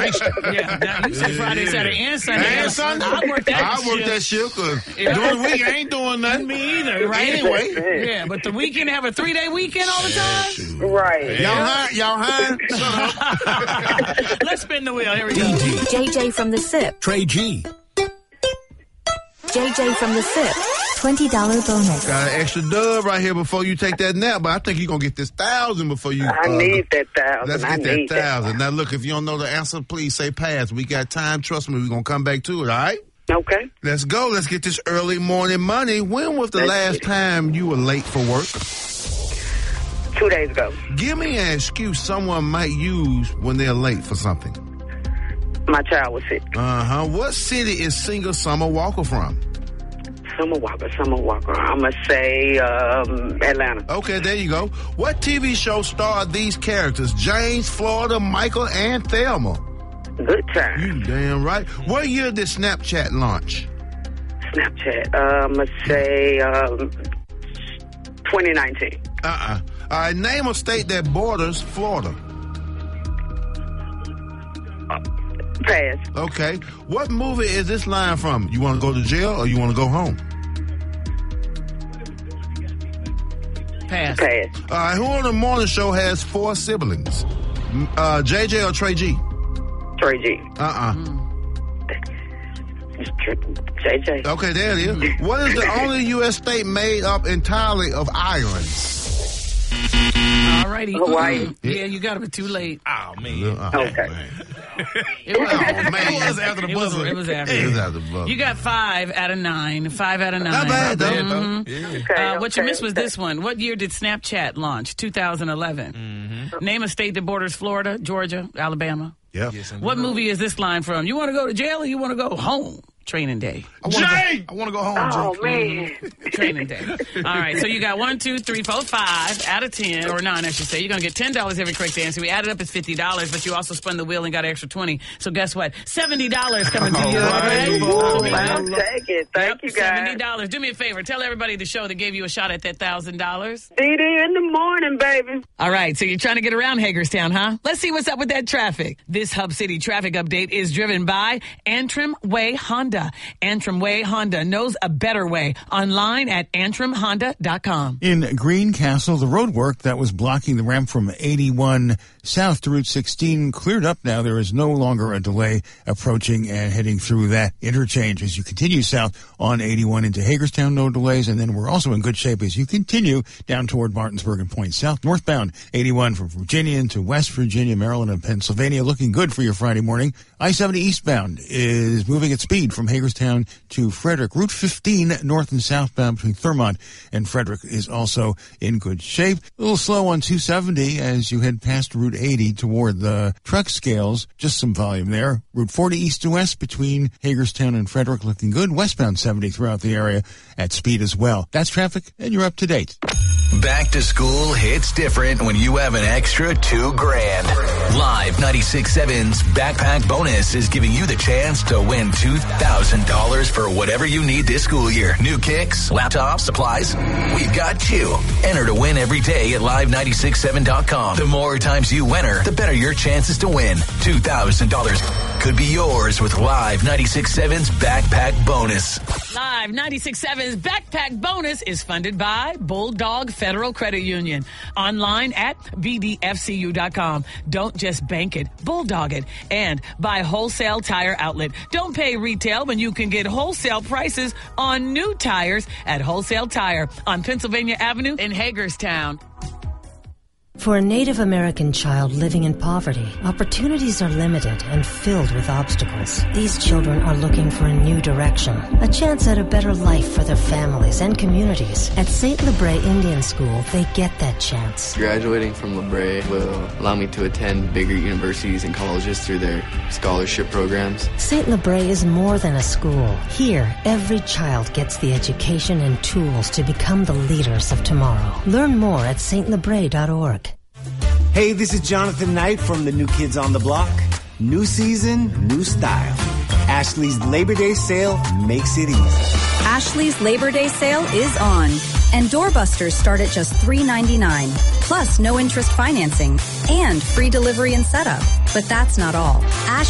extra. Yeah, now you say Friday, Saturday, and Sunday. And Sunday. I work that shift because during the week I ain't doing nothing. Me either, right? Anyway. Yeah, but the weekend have a 3-day weekend all the time? Right. Y'all hired? Let's spin the wheel. Here we go. JJ from the SIP. Trey G. JJ from the SIP. $20 bonus. Got an extra dub right here before you take that nap, but I think you're going to get this 1,000 before you... I need that 1,000. Let's get that 1,000. Now, look, if you don't know the answer, please say pass. We got time. Trust me, we're going to come back to it, all right? Okay. Let's go. Let's get this early morning money. When was the last time you were late for work? 2 days ago. Give me an excuse someone might use when they're late for something. My child was sick. Uh-huh. What city is singer Summer Walker from? Summer Walker. I'm going to say Atlanta. Okay, there you go. What TV show starred these characters? James, Florida, Michael, and Thelma. Good time. You damn right. What year did Snapchat launch? Snapchat. I'm going to say 2019. All right, name a state that borders Florida. Pass. Okay. What movie is this line from? You want to go to jail or you want to go home? Pass. Pass. All right, who on the morning show has 4 siblings? JJ or Trey G? Trey G. JJ. Okay, there it is. What is the only U.S. state made up entirely of islands? All righty. Hawaii. Yeah, you got it, but too late. Oh, man. Okay. It was, man. It was after the buzzer. It was after. It was after the buzzer. You got 5 out of 9. 5 out of 9. Not bad, though. Yeah. What you missed was this one. What year did Snapchat launch? 2011. Name a state that borders Florida, Georgia, Alabama. Yeah. What movie is this line from? You want to go to jail or you want to go home? Training Day. I want to go home, Oh, Jake. man. Training Day. All right, so you got 1, 2, 3, 4, 5 out of 10, or 9, I should say. You're going to get $10 every correct answer. We added up as $50, but you also spun the wheel and got an extra 20. So guess what? $70 coming to you. All right? I'll take it. Thank you, guys. $70. Do me a favor. Tell everybody the show that gave you a shot at that $1,000. Be there in the morning, baby. All right, so you're trying to get around Hagerstown, huh? Let's see what's up with that traffic. This Hub City traffic update is driven by Antrim Way Honda. Antrim Way Honda knows a better way. Online at antrimhonda.com. In Greencastle, the road work that was blocking the ramp from 81 south to Route 16 cleared up now. There is no longer a delay approaching and heading through that interchange. As you continue south on 81 into Hagerstown, no delays. And then we're also in good shape as you continue down toward Martinsburg and Point South. Northbound 81 from Virginia into West Virginia, Maryland, and Pennsylvania. Looking good for your Friday morning. I-70 eastbound is moving at speed from Hagerstown to Frederick. Route 15 north and southbound between Thurmont and Frederick is also in good shape. A little slow on 270 as you head past Route 80 toward the truck scales. Just some volume there. Route 40 east to west between Hagerstown and Frederick looking good. Westbound 70 throughout the area at speed as well. That's traffic, and you're up to date. Back to school hits different when you have an extra $2,000. Live 96.7's Backpack Bonus is giving you the chance to win $2,000 for whatever you need this school year. New kicks, laptops, supplies. We've got you. Enter to win every day at live967.com. The more times you enter, the better your chances to win. $2,000 could be yours with Live 96.7's Backpack Bonus. Live 96.7's Backpack Bonus is funded by Bulldog Federal Credit Union. Online at bdfcu.com. Don't just bank it, bulldog it. And by Wholesale Tire Outlet. Don't pay retail when you can get wholesale prices on new tires at Wholesale Tire on Pennsylvania Avenue in Hagerstown. For a Native American child living in poverty, opportunities are limited and filled with obstacles. These children are looking for a new direction, a chance at a better life for their families and communities. At St. Lebre Indian School, they get that chance. Graduating from Lebre will allow me to attend bigger universities and colleges through their scholarship programs. St. Lebre is more than a school. Here, every child gets the education and tools to become the leaders of tomorrow. Learn more at stlebre.org. Hey, this is Jonathan Knight from the New Kids on the Block. New season, new style. Ashley's Labor Day sale makes it easy. Ashley's Labor Day sale is on. And doorbusters start at just $3.99. Plus no interest financing and free delivery and setup. But that's not all.